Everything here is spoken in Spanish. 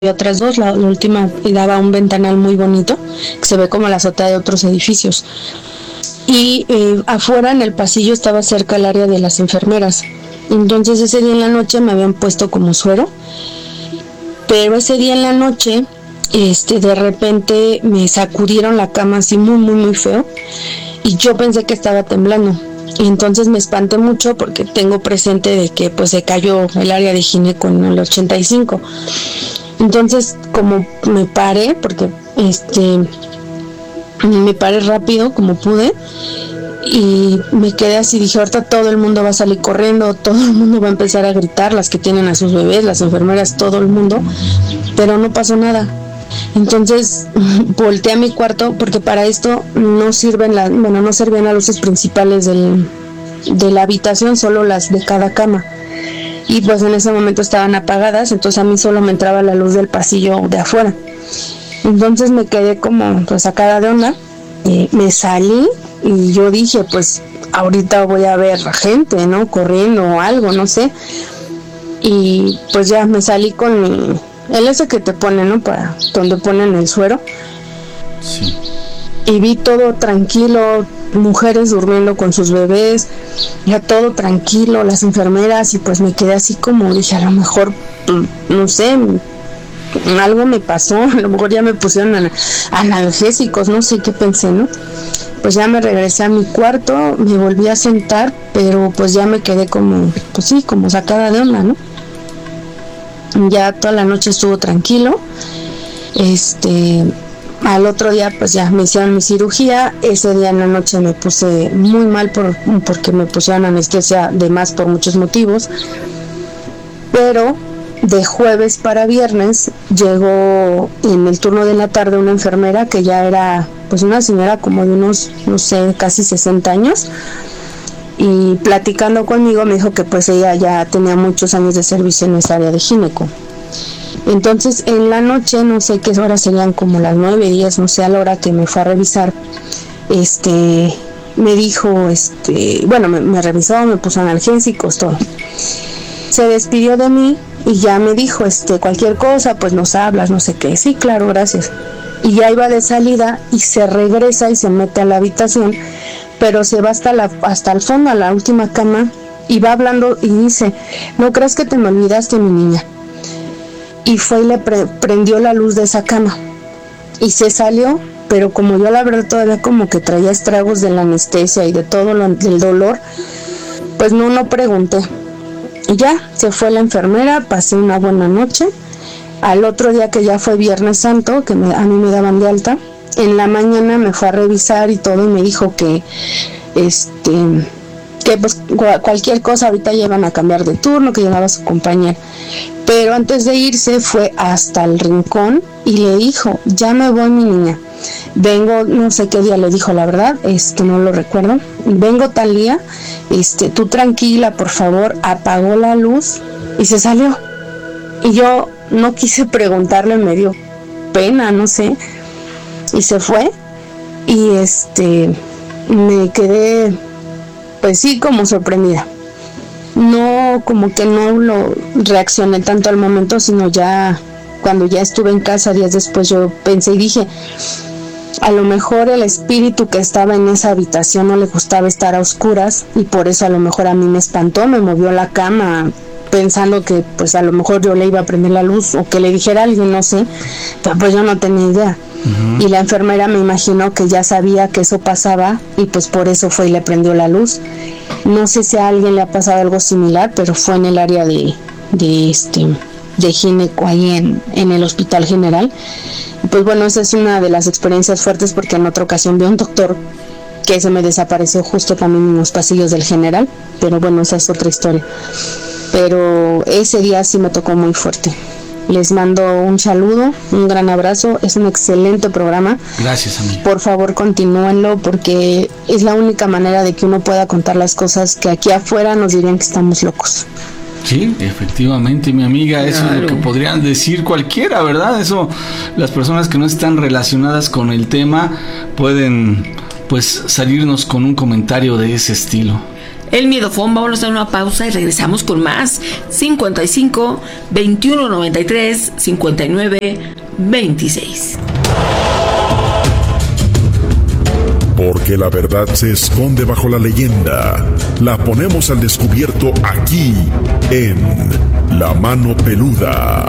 otras dos, la última daba un ventanal muy bonito, que se ve como la azotea de otros edificios. Y afuera en el pasillo estaba cerca el área de las enfermeras. Entonces ese día en la noche me habían puesto como suero, pero ese día en la noche de repente me sacudieron la cama así muy feo, y yo pensé que estaba temblando. Y entonces me espanté mucho porque tengo presente de que pues se cayó el área de gineco en el 85. Entonces, como me paré, porque me paré rápido como pude, y me quedé así, dije, ahorita todo el mundo va a salir corriendo, todo el mundo va a empezar a gritar, las que tienen a sus bebés, las enfermeras, todo el mundo, pero no pasó nada. Entonces volteé a mi cuarto, porque para esto no servían las luces principales de la habitación, solo las de cada cama. Y pues en ese momento estaban apagadas, entonces a mí solo me entraba la luz del pasillo de afuera. Entonces me quedé como pues sacada de onda, me salí y yo dije, pues ahorita voy a ver gente, ¿no? Corriendo o algo, no sé. Y pues ya me salí con el ese que te ponen, ¿no? Para donde ponen el suero. Sí. Y vi todo tranquilo, mujeres durmiendo con sus bebés, ya todo tranquilo, las enfermeras, y pues me quedé así como, dije, a lo mejor, no sé, algo me pasó, a lo mejor ya me pusieron analgésicos, no sé qué pensé, ¿no? Pues ya me regresé a mi cuarto, me volví a sentar, pero pues ya me quedé como, pues sí, como sacada de onda, ¿no? Ya toda la noche estuvo tranquilo. Al otro día pues ya me hicieron mi cirugía. Ese día en la noche me puse muy mal porque me pusieron anestesia de más por muchos motivos, pero de jueves para viernes llegó en el turno de la tarde una enfermera que ya era pues una señora como de unos, no sé, casi 60 años, y platicando conmigo me dijo que pues ella ya tenía muchos años de servicio en esa área de gineco. Entonces en la noche, no sé qué horas serían, como las 9:10, no sé, a la hora que me fue a revisar, me dijo, me revisó, me puso analgésicos, todo. Se despidió de mí y ya me dijo, cualquier cosa, pues nos hablas, no sé qué. Sí, claro, gracias. Y ya iba de salida y se regresa y se mete a la habitación, pero se va hasta el fondo, a la última cama, y va hablando y dice, no creas que te me olvidaste, mi niña. Y fue y le prendió la luz de esa cama y se salió, pero como yo la verdad todavía como que traía estragos de la anestesia y de todo del dolor, pues no pregunté. Y ya se fue la enfermera, pasé una buena noche. Al otro día, que ya fue Viernes Santo, que a mí me daban de alta, en la mañana me fue a revisar y todo, y me dijo que pues cualquier cosa, ahorita ya iban a cambiar de turno, que llegaba su compañera. Pero antes de irse fue hasta el rincón y le dijo, ya me voy, mi niña, vengo, no sé qué día le dijo, la verdad, no lo recuerdo, vengo tal día, tú tranquila, por favor. Apagó la luz y se salió. Y yo no quise preguntarle, me dio pena, no sé, y se fue. Y me quedé, pues sí, como sorprendida. No, como que no lo reaccioné tanto al momento, sino ya cuando ya estuve en casa días después, yo pensé y dije, a lo mejor el espíritu que estaba en esa habitación no le gustaba estar a oscuras, y por eso a lo mejor a mí me espantó, me movió la cama pensando que pues a lo mejor yo le iba a prender la luz o que le dijera a alguien, no sé, pero pues yo no tenía idea. Uh-huh. Y la enfermera me imaginó que ya sabía que eso pasaba y pues por eso fue y le prendió la luz. No sé si a alguien le ha pasado algo similar, pero fue en el área de gineco, ahí en el Hospital General. Y pues bueno, esa es una de las experiencias fuertes, porque en otra ocasión vi a un doctor que se me desapareció justo también en los pasillos del General, pero bueno, esa es otra historia. Pero ese día sí me tocó muy fuerte. Les mando un saludo, un gran abrazo, es un excelente programa. Gracias, amigo. Por favor, continúenlo, porque es la única manera de que uno pueda contar las cosas que aquí afuera nos dirían que estamos locos. Sí, efectivamente, mi amiga, eso es lo que podrían decir cualquiera, ¿verdad? Eso, las personas que no están relacionadas con el tema pueden, pues, salirnos con un comentario de ese estilo. El Miedofón. Vámonos a una pausa y regresamos con más. 55 21 93 59 26. Porque la verdad se esconde bajo la leyenda. La ponemos al descubierto aquí en La Mano Peluda.